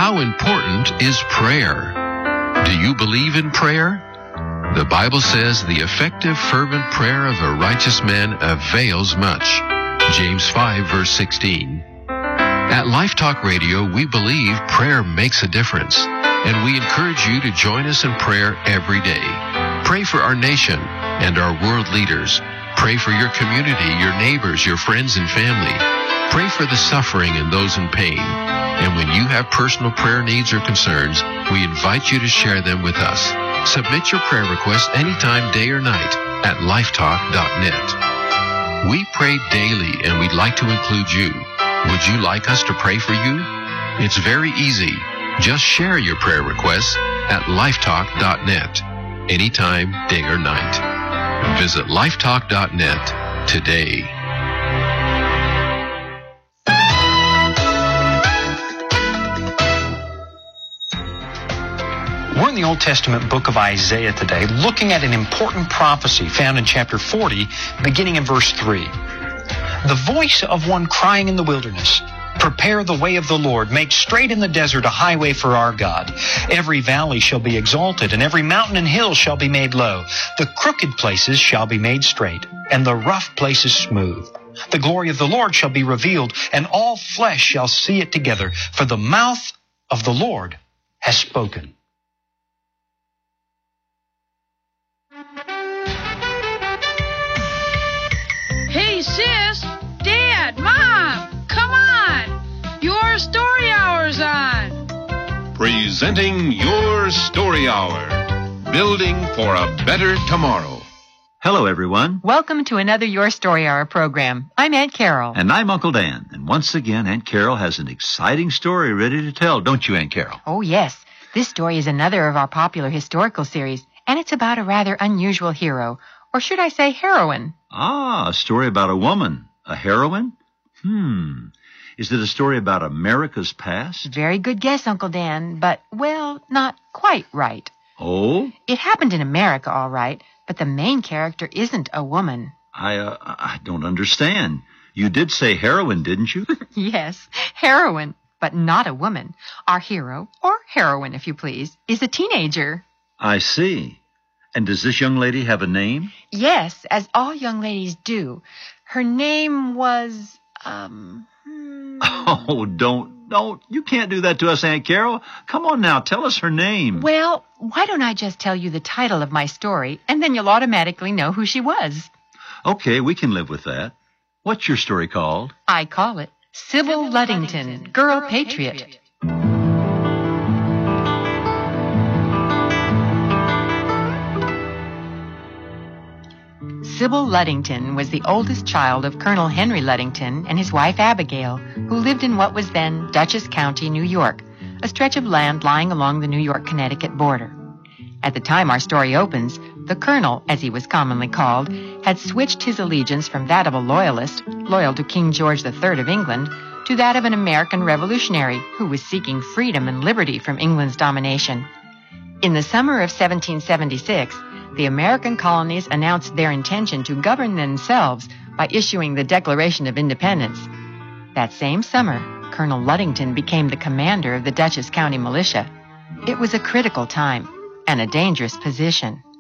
How important is prayer? Do you believe in prayer? The Bible says the effective, fervent prayer of a righteous man avails much. James 5, verse 16. At Life Talk Radio, we believe prayer makes a difference, and we encourage you to join us in prayer every day. Pray for our nation and our world leaders. Pray for your community, your neighbors, your friends and family. Pray for the suffering and those in pain. And when you have personal prayer needs or concerns, we invite you to share them with us. Submit your prayer requests anytime, day or night, at lifetalk.net. We pray daily, and we'd like to include you. Would you like us to pray for you? It's very easy. Just share your prayer requests at lifetalk.net, anytime, day or night. Visit lifetalk.net today. We're in the Old Testament book of Isaiah today, looking at an important prophecy found in chapter 40, beginning in verse 3. The voice of one crying in the wilderness, prepare the way of the Lord, make straight in the desert a highway for our God. Every valley shall be exalted, and every mountain and hill shall be made low. The crooked places shall be made straight, and the rough places smooth. The glory of the Lord shall be revealed, and all flesh shall see it together, for the mouth of the Lord has spoken. Hey, sis, Dad, Mom, come on. Your Story Hour's on. Presenting Your Story Hour. Building for a better tomorrow. Hello, everyone. Welcome to another Your Story Hour program. I'm Aunt Carol. And I'm Uncle Dan. And once again, Aunt Carol has an exciting story ready to tell, don't you, Aunt Carol? Oh, yes. This story is another of our popular historical series, and it's about a rather unusual hero, or should I say heroine. Ah, a story about a woman. A heroine? Is it a story about America's past? Very good guess, Uncle Dan, but, well, not quite right. Oh? It happened in America, all right, but the main character isn't a woman. I don't understand. You did say heroine, didn't you? Yes, heroine, but not a woman. Our hero, or heroine if you please, is a teenager. I see. And does this young lady have a name? Yes, as all young ladies do. Her name was, Oh, don't. You can't do that to us, Aunt Carol. Come on now, tell us her name. Well, why don't I just tell you the title of my story, and then you'll automatically know who she was. Okay, we can live with that. What's your story called? I call it Sybil Ludington, Girl Patriot. Sybil Ludington was the oldest child of Colonel Henry Ludington and his wife Abigail, who lived in what was then Dutchess County, New York, a stretch of land lying along the New York-Connecticut border. At the time our story opens, the colonel, as he was commonly called, had switched his allegiance from that of a loyalist, loyal to King George III of England, to that of an American revolutionary who was seeking freedom and liberty from England's domination. In the summer of 1776, the American colonies announced their intention to govern themselves by issuing the Declaration of Independence. That same summer, Colonel Ludington became the commander of the Dutchess County Militia. It was a critical time and a dangerous position.